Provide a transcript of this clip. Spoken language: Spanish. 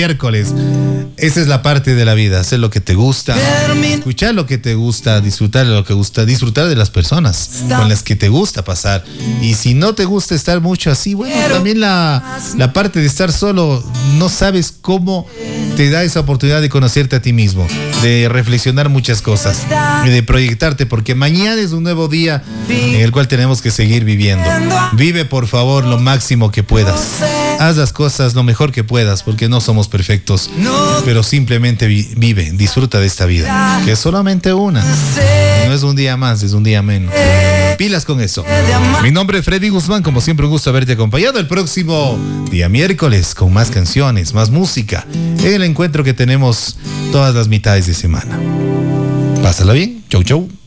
miércoles. Esa es la parte de la vida, hacer lo que te gusta, escuchar lo que te gusta, disfrutar de lo que gusta, disfrutar de las personas con las que te gusta pasar. Y si no te gusta estar mucho así, bueno, también la parte de estar solo, no sabes cómo te da esa oportunidad de conocerte a ti mismo, de reflexionar muchas cosas y de proyectarte, porque mañana es un nuevo día en el cual tenemos que seguir viviendo. Vive, por favor, lo máximo que puedas. Haz las cosas lo mejor que puedas, porque no somos perfectos, pero simplemente vive, disfruta de esta vida, que es solamente una. No es un día más, es un día menos. Pilas con eso. Mi nombre es Freddy Guzmán, como siempre un gusto haberte acompañado el próximo día miércoles con más canciones, más música, en el encuentro que tenemos todas las mitades de semana. Pásala bien, chau chau.